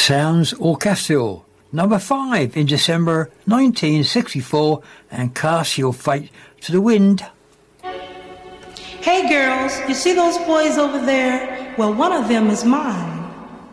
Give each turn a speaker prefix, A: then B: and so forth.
A: Sounds Orchestral, number 5 in December 1964, and Cast Your Fate to the Wind.
B: Hey girls, you see those boys over there? Well, one of them is mine.